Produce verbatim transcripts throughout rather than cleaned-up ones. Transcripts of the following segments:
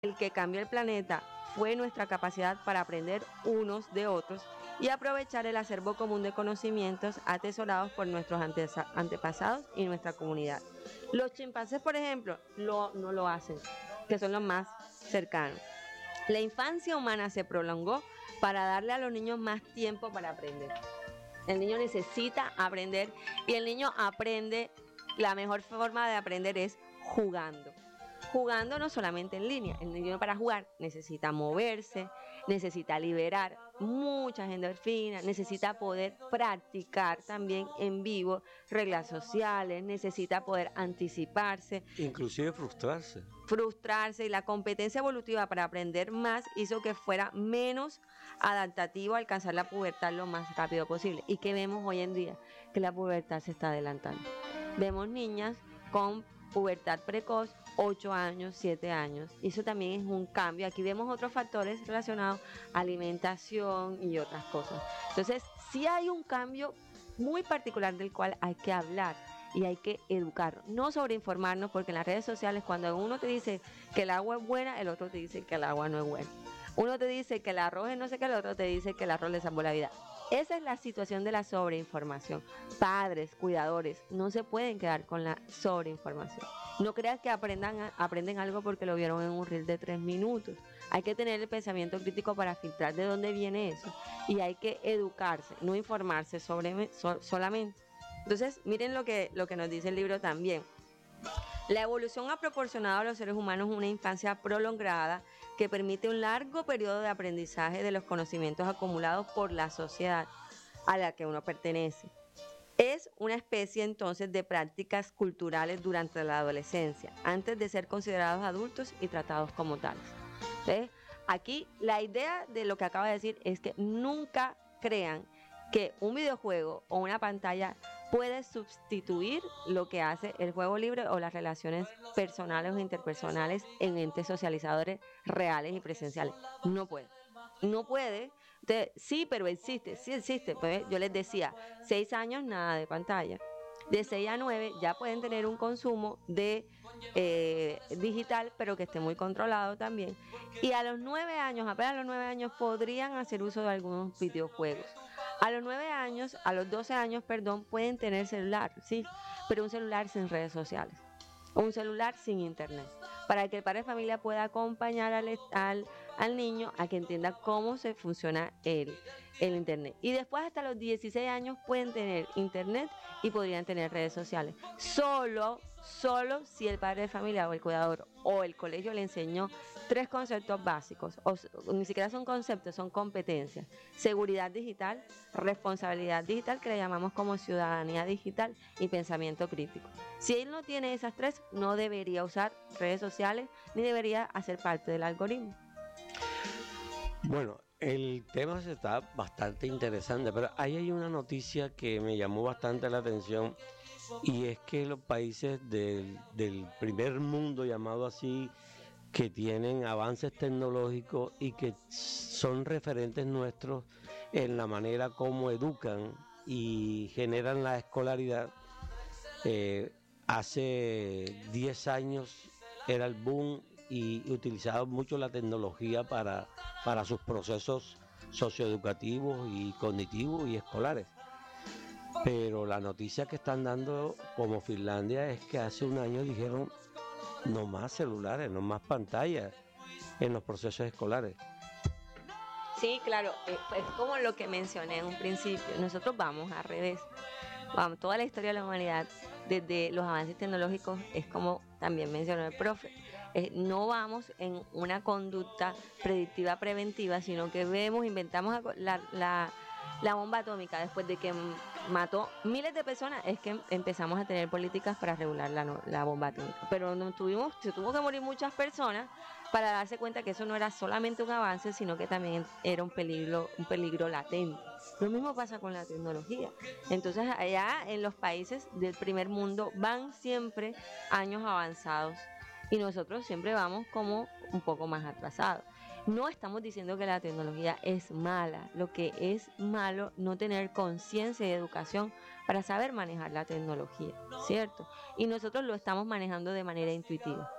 el que cambió el planeta fue nuestra capacidad para aprender unos de otros y aprovechar el acervo común de conocimientos atesorados por nuestros antepasados y nuestra comunidad. Los chimpancés, por ejemplo, lo, no lo hacen, que son los más cercanos. La infancia humana se prolongó para darle a los niños más tiempo para aprender. El niño necesita aprender y el niño aprende, la mejor forma de aprender es jugando. Jugando no solamente en línea, el niño para jugar necesita moverse, necesita liberar muchas endorfinas, necesita poder practicar también en vivo reglas sociales, necesita poder anticiparse. Inclusive frustrarse. Frustrarse y la competencia evolutiva para aprender más hizo que fuera menos adaptativo alcanzar la pubertad lo más rápido posible. ¿Y qué vemos hoy en día? Que la pubertad se está adelantando. Vemos niñas con pubertad precoz, ocho años, siete años. Eso también es un cambio. Aquí vemos otros factores relacionados a alimentación y otras cosas. Entonces, sí hay un cambio muy particular del cual hay que hablar y hay que educar, no sobreinformarnos, porque en las redes sociales cuando uno te dice que el agua es buena, el otro te dice que el agua no es buena. Uno te dice que el arroz es no sé qué, el otro te dice que el arroz le salvó la vida. Esa es la situación de la sobreinformación. Padres, cuidadores, no se pueden quedar con la sobreinformación. No creas que aprendan, aprenden algo porque lo vieron en un reel de tres minutos. Hay que tener el pensamiento crítico para filtrar de dónde viene eso. Y hay que educarse, no informarse sobre, so, solamente. Entonces, miren lo que, lo que nos dice el libro también. La evolución ha proporcionado a los seres humanos una infancia prolongada que permite un largo periodo de aprendizaje de los conocimientos acumulados por la sociedad a la que uno pertenece. Es una especie entonces de prácticas culturales durante la adolescencia, antes de ser considerados adultos y tratados como tales. Entonces, aquí la idea de lo que acaba de decir es que nunca crean que un videojuego o una pantalla puede sustituir lo que hace el juego libre o las relaciones personales o interpersonales en entes socializadores reales y presenciales. No puede. No puede. Entonces, sí, pero existe. Sí existe. Pues yo les decía, seis años, nada de pantalla. De seis a nueve ya pueden tener un consumo de eh, digital, pero que esté muy controlado también. Y a los nueve años, apenas a los nueve años, podrían hacer uso de algunos videojuegos. A los nueve años, a los doce años, perdón, pueden tener celular, sí, pero un celular sin redes sociales, un celular sin internet, para que el padre de familia pueda acompañar al, al, al niño a que entienda cómo se funciona el, el internet. Y después hasta los dieciséis años pueden tener internet y podrían tener redes sociales. Solo, solo si el padre de familia o el cuidador o el colegio le enseñó tres conceptos básicos, o, o ni siquiera son conceptos, son competencias: seguridad digital, responsabilidad digital, que le llamamos como ciudadanía digital, y pensamiento crítico. Si él no tiene esas tres, no debería usar redes sociales ni debería hacer parte del algoritmo. Bueno, el tema se está bastante interesante, pero ahí hay una noticia que me llamó bastante la atención, y es que los países del, del primer mundo, llamado así, que tienen avances tecnológicos y que son referentes nuestros en la manera como educan y generan la escolaridad. Eh, hace diez años era el boom y utilizaban mucho la tecnología para, para sus procesos socioeducativos y cognitivos y escolares. Pero la noticia que están dando como Finlandia es que hace un año dijeron no más celulares, no más pantallas en los procesos escolares. Sí, claro, es como lo que mencioné en un principio. Nosotros vamos al revés. Vamos, toda la historia de la humanidad, desde los avances tecnológicos, es como también mencionó el profe. Eh, no vamos en una conducta predictiva preventiva, sino que vemos, inventamos la, la, la bomba atómica después de que mató miles de personas, es que empezamos a tener políticas para regular la, la bomba atómica. Pero no tuvimos, se tuvo que morir muchas personas para darse cuenta que eso no era solamente un avance, sino que también era un peligro, un peligro latente. Lo mismo pasa con la tecnología. Entonces allá en los países del primer mundo van siempre años avanzados y nosotros siempre vamos como un poco más atrasados. No estamos diciendo que la tecnología es mala, lo que es malo no tener conciencia y educación para saber manejar la tecnología, ¿cierto? Y nosotros lo estamos manejando de manera intuitiva.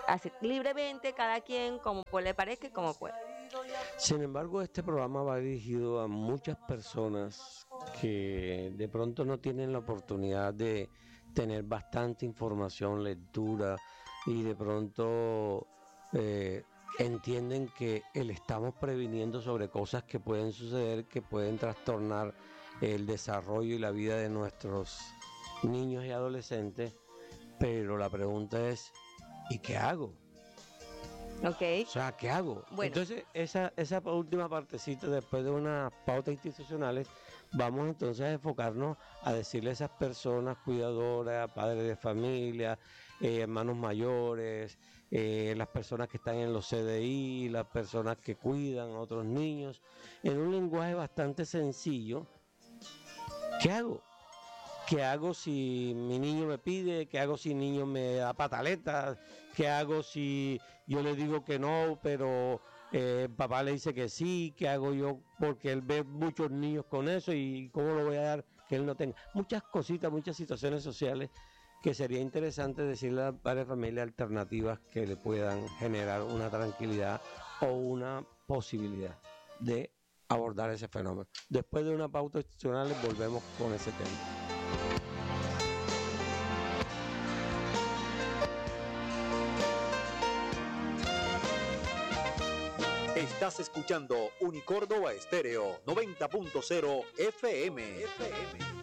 hacer libremente cada quien como pues, le parezca y como pueda. Sin embargo, este programa va dirigido a muchas personas que de pronto no tienen la oportunidad de tener bastante información, lectura, y de pronto eh, entienden que el estamos previniendo sobre cosas que pueden suceder, que pueden trastornar el desarrollo y la vida de nuestros niños y adolescentes, pero la pregunta es, ¿y qué hago? Okay. O sea, ¿qué hago? Bueno. Entonces, esa, esa última partecita, después de unas pautas institucionales, vamos entonces a enfocarnos a decirle a esas personas cuidadoras, padres de familia, eh, hermanos mayores, eh, las personas que están en los C D I, las personas que cuidan a otros niños, en un lenguaje bastante sencillo, ¿qué hago? ¿Qué hago si mi niño me pide? ¿Qué hago si mi niño me da pataletas? ¿Qué hago si yo le digo que no, pero eh, papá le dice que sí? ¿Qué hago yo? Porque él ve muchos niños con eso y ¿cómo lo voy a dar que él no tenga? Muchas cositas, muchas situaciones sociales que sería interesante decirle a padres de familia alternativas que le puedan generar una tranquilidad o una posibilidad de abordar ese fenómeno. Después de una pauta institucional volvemos con ese tema. Estás escuchando Unicórdoba Estéreo noventa punto cero F M. F M.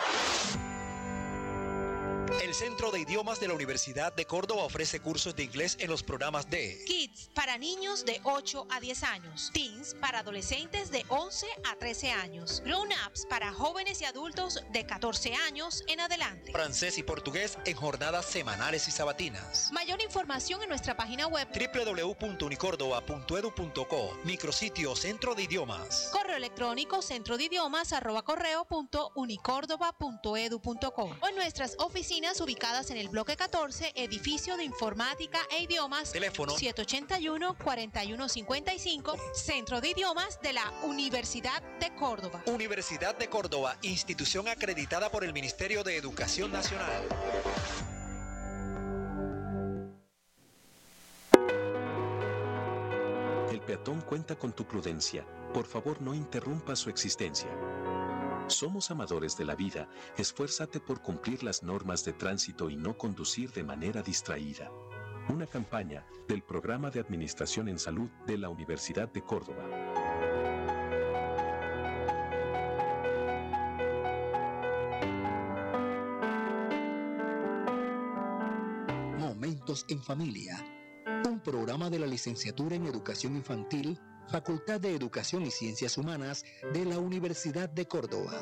El Centro de Idiomas de la Universidad de Córdoba ofrece cursos de inglés en los programas de Kids para niños de ocho a diez años, Teens para adolescentes de once a trece años, Grown Ups para jóvenes y adultos de catorce años en adelante, francés y portugués en jornadas semanales y sabatinas. Mayor información en nuestra página web doble u doble u doble u punto unicórdoba punto edu punto co, micrositio Centro de Idiomas. Correo electrónico centro de idiomas arroba correo punto unicórdoba punto edu punto co o en nuestras oficinas ubicadas en el bloque catorce, edificio de informática e idiomas, teléfono siete ochenta y uno, cuarenta y uno cincuenta y cinco, Centro de Idiomas de la Universidad de Córdoba. Universidad de Córdoba, institución acreditada por el Ministerio de Educación Nacional. El peatón cuenta con tu prudencia. Por favor, no interrumpa su existencia. Somos amadores de la vida, esfuérzate por cumplir las normas de tránsito y no conducir de manera distraída. Una campaña del Programa de Administración en Salud de la Universidad de Córdoba. Momentos en Familia, un programa de la Licenciatura en Educación Infantil, Facultad de Educación y Ciencias Humanas de la Universidad de Córdoba.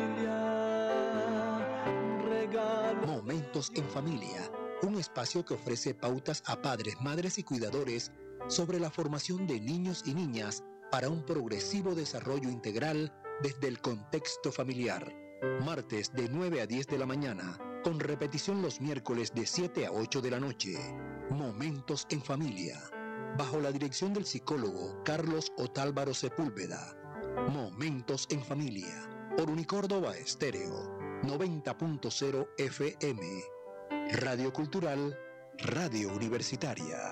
Momentos en Familia, un espacio que ofrece pautas a padres, madres y cuidadores sobre la formación de niños y niñas para un progresivo desarrollo integral desde el contexto familiar. Martes de nueve a diez de la mañana, con repetición los miércoles de siete a ocho de la noche. Momentos en Familia, bajo la dirección del psicólogo Carlos Otálvaro Sepúlveda. Momentos en Familia, por Unicórdoba Estéreo, noventa punto cero F M. Radio Cultural, Radio Universitaria.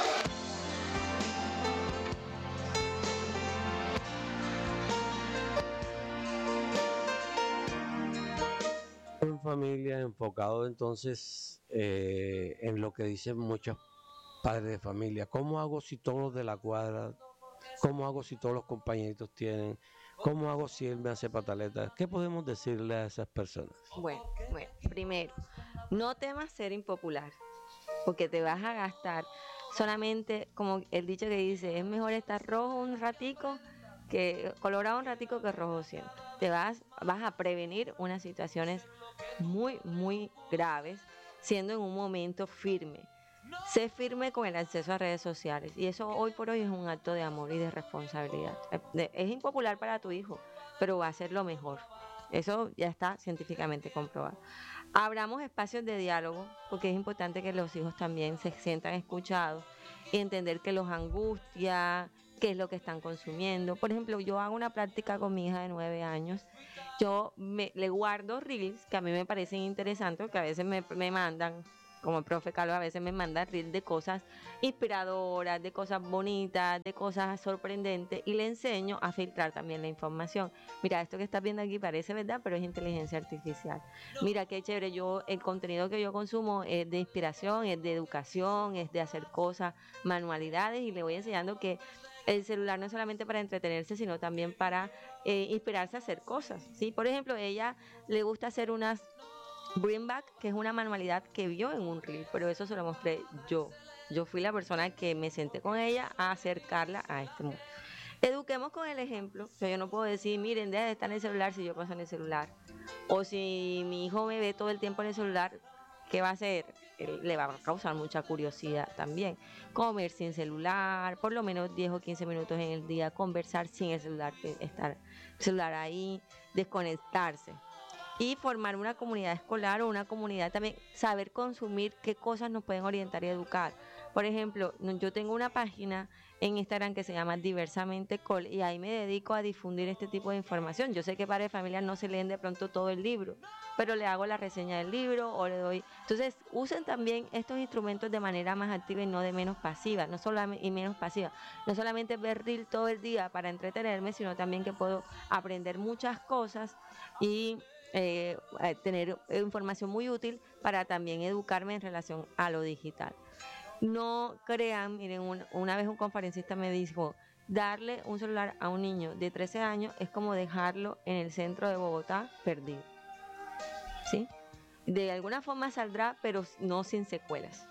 En familia, enfocado entonces eh, en lo que dicen muchos padres de familia. ¿Cómo hago si todos los de la cuadra? ¿Cómo hago si todos los compañeritos tienen? ¿Cómo hago si él me hace pataletas? ¿Qué podemos decirle a esas personas? Bueno, bueno, primero, no temas ser impopular, porque te vas a gastar solamente, como el dicho que dice, es mejor estar rojo un ratico, que colorado un ratico que rojo siempre. Te vas, vas a prevenir unas situaciones muy, muy graves, siendo en un momento firme. Sé firme con el acceso a redes sociales, y eso hoy por hoy es un acto de amor y de responsabilidad. Es impopular para tu hijo, pero va a ser lo mejor. Eso ya está científicamente comprobado. Abramos espacios de diálogo, porque es importante que los hijos también se sientan escuchados y entender que los angustia, qué es lo que están consumiendo. Por ejemplo, yo hago una práctica con mi hija de nueve años. Yo me, le guardo reels que a mí me parecen interesantes, que a veces me, me mandan como el profe Carlos a veces me manda reels de cosas inspiradoras, de cosas bonitas, de cosas sorprendentes, y le enseño a filtrar también la información. Mira, esto que estás viendo aquí parece verdad, pero es inteligencia artificial. Mira qué chévere, yo el contenido que yo consumo es de inspiración, es de educación, es de hacer cosas, manualidades, y le voy enseñando que el celular no es solamente para entretenerse, sino también para eh, inspirarse a hacer cosas, ¿sí? Por ejemplo, ella le gusta hacer unas bring back, que es una manualidad que vio en un reel, pero eso se lo mostré yo. Yo fui la persona que me senté con ella a acercarla a este mundo. Eduquemos con el ejemplo. O sea, yo no puedo decir, miren, deja de estar en el celular si yo paso en el celular. O si mi hijo me ve todo el tiempo en el celular, ¿qué va a hacer? Él, le va a causar mucha curiosidad también. Comer sin celular, por lo menos diez o quince minutos en el día, conversar sin el celular, estar el celular ahí, desconectarse. Y formar una comunidad escolar o una comunidad también, saber consumir qué cosas nos pueden orientar y educar. Por ejemplo, yo tengo una página en Instagram que se llama Diversamente Col, y ahí me dedico a difundir este tipo de información. Yo sé que padres de familia no se leen de pronto todo el libro, pero le hago la reseña del libro o le doy. Entonces, usen también estos instrumentos de manera más activa y no de menos pasiva, no solamente y menos pasiva. No solamente ver reel todo el día para entretenerme, sino también que puedo aprender muchas cosas y Eh, tener información muy útil para también educarme en relación a lo digital. No crean, miren, una, una vez un conferencista me dijo, darle un celular a un niño de trece años es como dejarlo en el centro de Bogotá perdido, ¿sí? De alguna forma saldrá, pero no sin secuelas.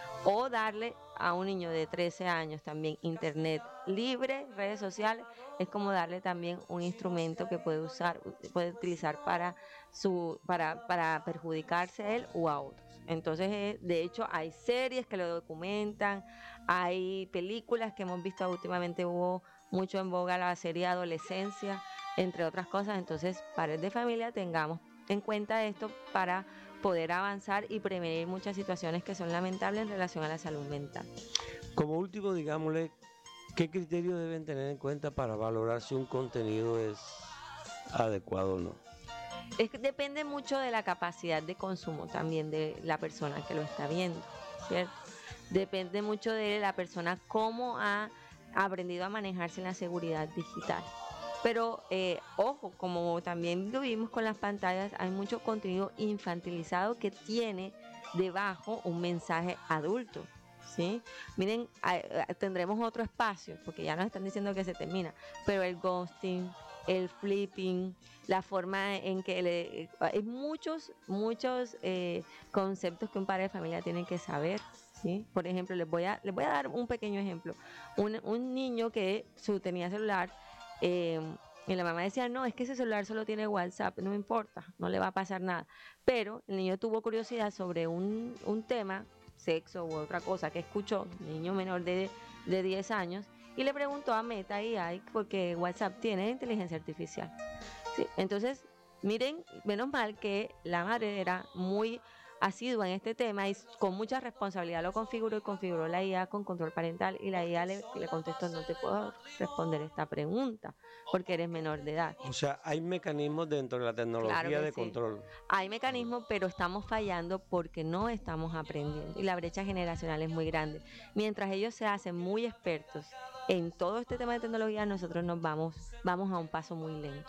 O darle a un niño de trece años también internet libre, redes sociales, es como darle también un instrumento que puede usar, puede utilizar para su, para, para perjudicarse a él o a otros. Entonces, eh, de hecho, hay series que lo documentan, hay películas que hemos visto últimamente, hubo mucho en boga la serie Adolescencia, entre otras cosas. Entonces, padres de familia, tengamos en cuenta esto para poder avanzar y prevenir muchas situaciones que son lamentables en relación a la salud mental. Como último, digámosle, ¿qué criterios deben tener en cuenta para valorar si un contenido es adecuado o no? Es que depende mucho de la capacidad de consumo también de la persona que lo está viendo, ¿cierto? Depende mucho de la persona cómo ha aprendido a manejarse en la seguridad digital. Pero, eh, ojo, como también lo vimos con las pantallas, hay mucho contenido infantilizado que tiene debajo un mensaje adulto, ¿sí? Miren, eh, tendremos otro espacio, porque ya nos están diciendo que se termina, pero el ghosting, el flipping, la forma en que le, hay muchos, muchos eh, conceptos que un padre de familia tiene que saber, ¿sí? Por ejemplo, les voy a, les voy a dar un pequeño ejemplo. Un, un niño que su, tenía celular, Eh, y la mamá decía, no, es que ese celular solo tiene WhatsApp, no me importa, no le va a pasar nada. Pero el niño tuvo curiosidad sobre un, un tema, sexo u otra cosa que escuchó, niño menor de, de diez años, y le preguntó a Meta y A I porque WhatsApp tiene inteligencia artificial. Sí, entonces, miren, menos mal que la madre era muy asidua en este tema y con mucha responsabilidad lo configuró y configuró la I A con control parental, y la I A le, le contestó, no te puedo responder esta pregunta porque eres menor de edad. O sea, hay mecanismos dentro de la tecnología Claro de sí. control. Hay mecanismos, pero estamos fallando porque no estamos aprendiendo y la brecha generacional es muy grande. Mientras ellos se hacen muy expertos en todo este tema de tecnología, nosotros nos vamos, vamos a un paso muy lento.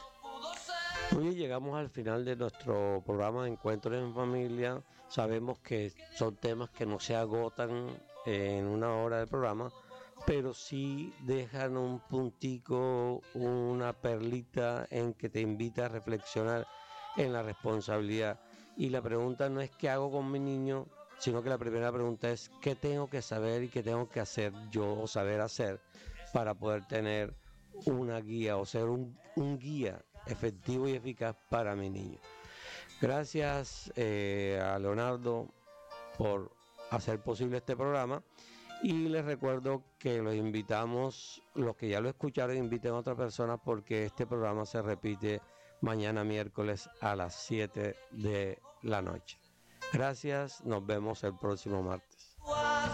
Hoy llegamos al final de nuestro programa de Encuentros en Familia. Sabemos que son temas que no se agotan en una hora del programa, pero sí dejan un puntico, una perlita en que te invita a reflexionar en la responsabilidad. Y la pregunta no es qué hago con mi niño, sino que la primera pregunta es qué tengo que saber y qué tengo que hacer yo o saber hacer para poder tener una guía o ser un, un guía efectivo y eficaz para mi niño. Gracias eh, a Leonardo por hacer posible este programa, y les recuerdo que los invitamos, los que ya lo escucharon, inviten a otras personas porque este programa se repite mañana miércoles a las siete de la noche. Gracias, nos vemos el próximo martes.